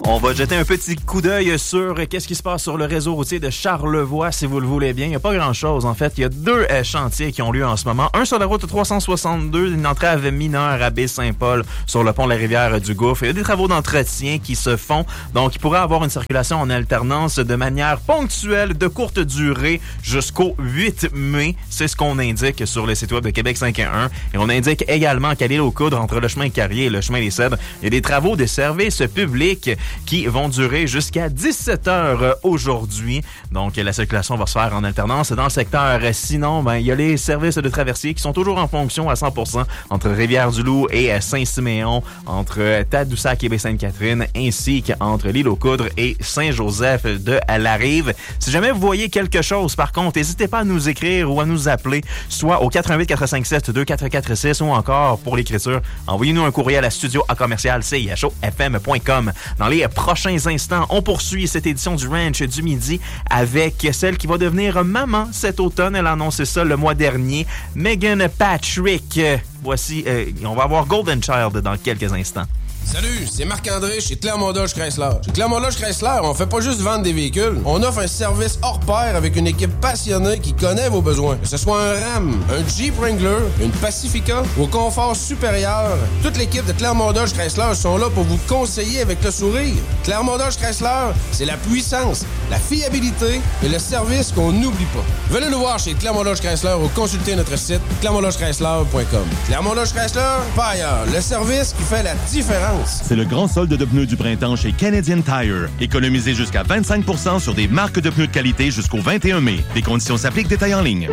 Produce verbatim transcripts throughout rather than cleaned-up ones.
On va jeter un petit coup d'œil sur qu'est-ce qui se passe sur le réseau routier de Charlevoix, si vous le voulez bien. Il n'y a pas grand-chose, en fait. Il y a deux euh, chantiers qui ont lieu en ce moment. Un sur la route trois cent soixante-deux, une entrave mineure à Baie-Saint-Paul sur le pont de la rivière du Gouffre. Il y a des travaux d'entretien qui se font. Donc, il pourrait avoir une circulation en alternance de manière ponctuelle, de courte durée, jusqu'au huit mai. C'est ce qu'on indique sur le site web de Québec cinq un un. Et on indique également qu'à l'île aux Coudres, entre le chemin Carrier et le chemin des Cèdres, il y a des travaux de service public qui vont durer jusqu'à dix-sept heures aujourd'hui. Donc, la circulation va se faire en alternance dans le secteur. Sinon, ben, il y a les services de traversier qui sont toujours en fonction à cent pour cent entre Rivière-du-Loup et Saint-Siméon, entre Tadoussac et Baie-Sainte-Catherine, ainsi qu'entre l'île aux Coudres et Saint-Joseph de la Rive. Si jamais vous voyez quelque chose, par contre, n'hésitez pas à nous écrire ou à nous appeler, soit au quatre un huit quatre cinq sept deux quatre quatre six ou encore pour l'écriture, envoyez-nous un courriel à studio à commercial c i h o f m point com. Dans les prochains instants, on poursuit cette édition du Ranch du Midi avec celle qui va devenir maman cet automne. Elle a annoncé ça le mois dernier. Megan Patrick. Voici, euh, on va avoir Golden Child dans quelques instants. Salut, c'est Marc-André chez Clermont Dodge Chrysler. Chez Clermont Dodge Chrysler, on fait pas juste vendre des véhicules. On offre un service hors pair avec une équipe passionnée qui connaît vos besoins. Que ce soit un Ram, un Jeep Wrangler, une Pacifica ou au confort supérieur, toute l'équipe de Clermont Dodge Chrysler sont là pour vous conseiller avec le sourire. Clermont Dodge Chrysler, c'est la puissance, la fiabilité et le service qu'on n'oublie pas. Venez nous voir chez Clermont Dodge Chrysler ou consultez notre site clermont dodge chrysler point com. Clermont Dodge Chrysler, pas ailleurs. Le service qui fait la différence. C'est le grand solde de pneus du printemps chez Canadian Tire. Économisez jusqu'à vingt-cinq pour cent sur des marques de pneus de qualité jusqu'au vingt et un mai. Des conditions s'appliquent, détails en ligne.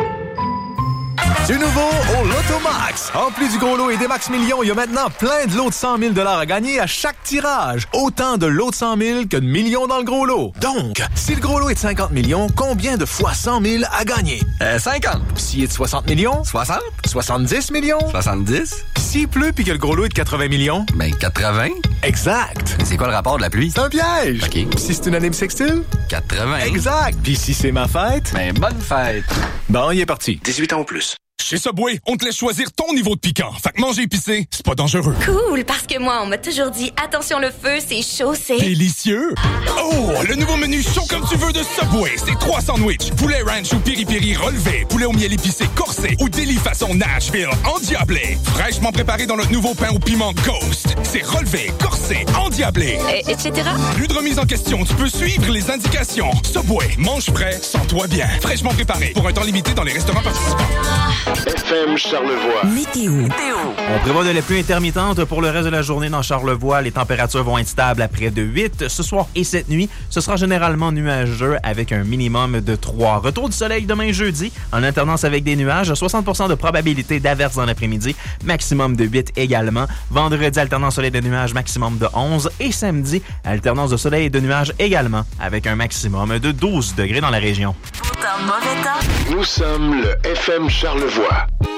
Du nouveau au Lotomax. En plus du gros lot et des max millions, il y a maintenant plein de lots de cent mille dollars à gagner à chaque tirage. Autant de lots de cent mille que de millions dans le gros lot. Donc, si le gros lot est de cinquante millions, combien de fois cent mille à gagner? Euh, cinquante. S'il est de soixante millions? soixante. soixante-dix millions? soixante-dix. S'il pleut puis que le gros lot est de quatre-vingts millions? Ben, quatre-vingts. Exact. C'est quoi le rapport de la pluie? C'est un piège. OK. Si c'est une année bissextile? quatre-vingts. Exact. Puis si c'est ma fête? Ben, bonne fête. Bon, il est parti. dix-huit ans ou plus. Chez Subway, on te laisse choisir ton niveau de piquant. Fait que manger épicé, c'est pas dangereux. Cool, parce que moi, on m'a toujours dit, attention le feu, c'est chaud, c'est... Délicieux! Oh, le nouveau menu chaud comme tu veux de Subway. C'est trois sandwichs, poulet ranch ou piri-piri relevé, poulet au miel épicé corsé ou délit façon Nashville endiablé. Fraîchement préparé dans notre nouveau pain au piment Ghost. C'est relevé, corsé, endiablé. Et, etc. Plus de remise en question, tu peux suivre les indications. Subway, mange frais, sens-toi bien. Fraîchement préparé, pour un temps limité dans les restaurants participants. F M Charlevoix. Météo. Météo. On prévoit de la pluie intermittente pour le reste de la journée dans Charlevoix. Les températures vont être stables à près de huit. Ce soir et cette nuit, ce sera généralement nuageux avec un minimum de trois. Retour du soleil demain jeudi, en alternance avec des nuages. soixante pour cent de probabilité d'averse dans l'après-midi, maximum de huit également. Vendredi, alternance soleil de nuages, maximum de onze. Et samedi, alternance de soleil et de nuages également, avec un maximum de douze degrés dans la région. Pour un mauvais temps. Nous sommes le F M Charlevoix.